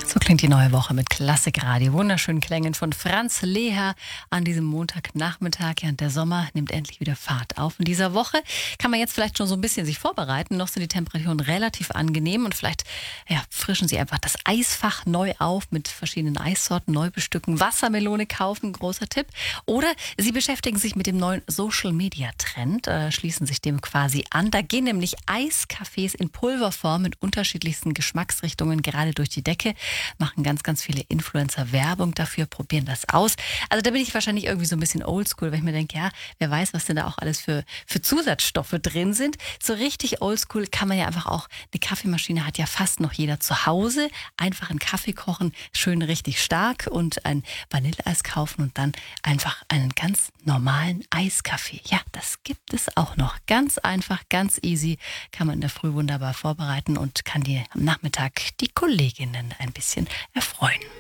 So klingt die neue Woche mit Klassikradio. Wunderschönen Klängen von Franz Leher an diesem Montagnachmittag. Ja, und der Sommer nimmt endlich wieder Fahrt auf. In dieser Woche kann man jetzt vielleicht schon so ein bisschen sich vorbereiten. Noch sind die Temperaturen relativ angenehm und vielleicht frischen Sie einfach das Eisfach neu auf mit verschiedenen Eissorten, neu bestücken, Wassermelone kaufen, großer Tipp. Oder Sie beschäftigen sich mit dem neuen Social-Media-Trend, schließen sich dem quasi an. Da gehen nämlich Eiscafés in Pulverform mit unterschiedlichsten Geschmacksrichtungen gerade durch die Decke. Machen ganz, ganz viele Influencer Werbung dafür, probieren das aus. Also da bin ich wahrscheinlich irgendwie so ein bisschen oldschool, weil ich mir denke, ja, wer weiß, was denn da auch alles für Zusatzstoffe drin sind. So richtig oldschool kann man ja einfach auch, eine Kaffeemaschine hat ja fast noch jeder zu Hause. Einfach einen Kaffee kochen, schön richtig stark und ein Vanilleeis kaufen und dann einfach einen ganz normalen Eiskaffee. Ja, das gibt es auch noch. Ganz einfach, ganz easy, kann man in der Früh wunderbar vorbereiten und kann am Nachmittag die Kolleginnen ein bisschen erfreuen.